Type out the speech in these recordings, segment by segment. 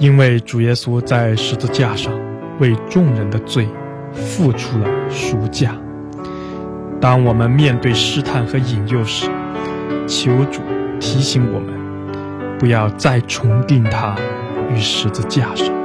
因为主耶稣在十字架上为众人的罪付出了赎价。当我们面对试探和引诱时，求主提醒我们，不要再重定它于十字架上。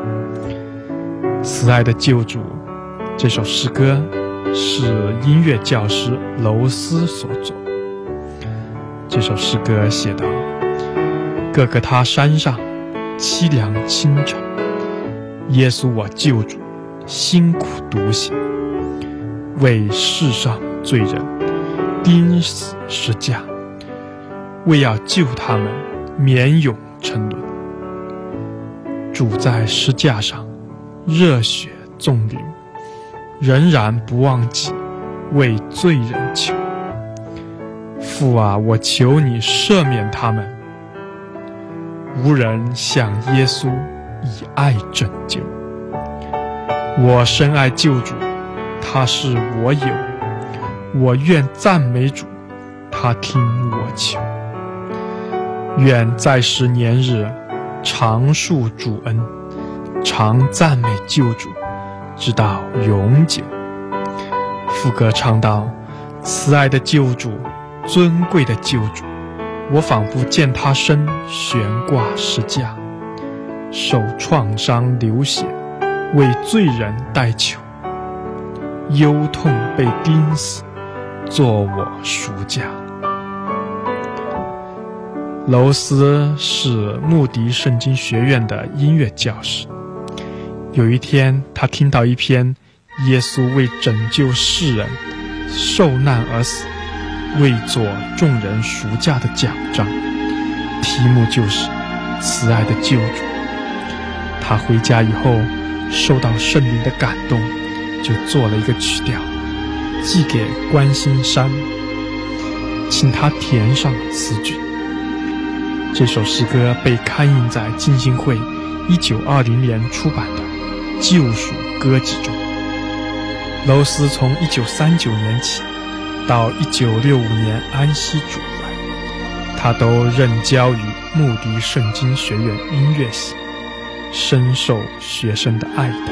慈爱的救主这首诗歌是音乐教师娄斯所作。这首诗歌写道：各个他山上凄凉清晨，耶稣我救主辛苦独行，为世上罪人钉死十架，为要救他们免永沉沦。主在十架上热血纵流，仍然不忘记为罪人求。父啊，我求你赦免他们。无人像耶稣以爱拯救。我深爱救主，他是我友，我愿赞美主，他听我求。愿在时年日常述主恩，常赞美救主，直到永久。副歌唱道：慈爱的救主，尊贵的救主，我仿佛见他身悬挂十架，受创伤流血，为罪人代求，忧痛被钉死，做我赎价。娄斯是穆迪圣经学院的音乐教师。有一天，他听到一篇耶稣为拯救世人受难而死，为做众人赎价的讲章，题目就是慈爱的救主。他回家以后受到圣灵的感动，就做了一个曲调寄给关心山，请他填上词句。这首诗歌被刊印在浸信会1920年出版的《救赎歌集》中。娄斯从1939年起到1965年安息主怀，他都任教于穆迪圣经学院音乐系，深受学生的爱戴。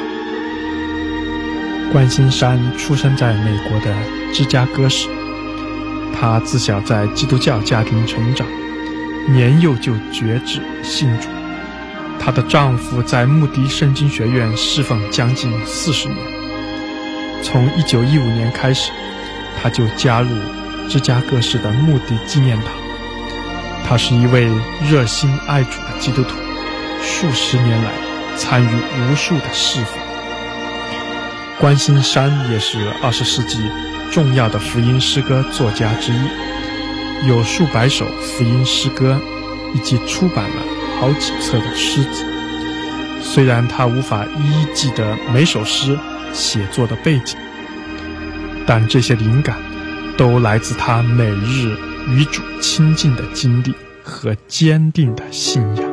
关心山出生在美国的芝加哥市，他自小在基督教家庭成长，年幼就决志信主。她的丈夫在穆迪圣经学院侍奉将近40年。从1915年开始，她就加入芝加哥市的穆迪纪念堂。她是一位热心爱主的基督徒，数十年来参与无数的侍奉。关心山也是20世纪重要的福音诗歌作家之一，有数百首福音诗歌，以及出版了好几册的诗集。虽然他无法一一记得每首诗写作的背景，但这些灵感都来自他每日与主亲近的经历和坚定的信仰。